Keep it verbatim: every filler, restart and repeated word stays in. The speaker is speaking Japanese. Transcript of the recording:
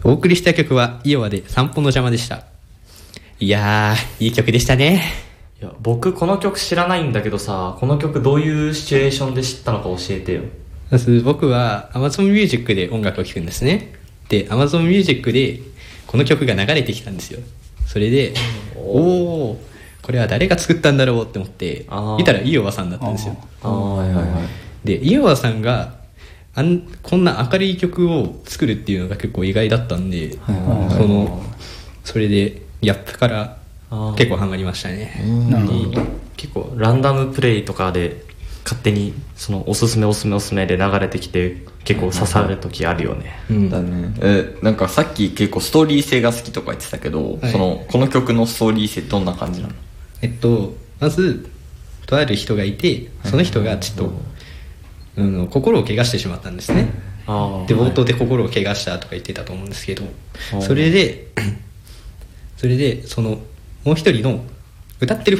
お送りした曲はイオワで散歩の邪魔でした。いやー、いい曲でしたね。 いや、僕この曲知らないんだけどさ、この曲どういうシチュエーションで知ったのか教えてよ。 まず僕は Amazon Music で音楽を聴くんですね。で Amazon Music でこの曲が流れてきたんですよ。それでおお、これは誰が作ったんだろうって思って見たらイオワさんだったんですよ。 ああ、はいはいはい。 でイオワさんがあんこんな明るい曲を作るっていうのが結構意外だったんで、はいはいはい、そのそれでギャップから結構ハマりましたね。 なるほど。結構ランダムプレイとかで勝手にそのおすすめおすすめおすすめで流れてきて結構刺さる時あるよね。 うん、だね。えなんかさっき結構ストーリー性が好きとか言ってたけど、はい、そのこの曲のストーリー性どんな感じなの？ えっとまずとある人がいて、その人がちょっと、うん、心を怪我してしまったんですね。あで冒頭で心を怪我したとか言ってたと思うんですけど、それでそれでそのもう一人の歌ってる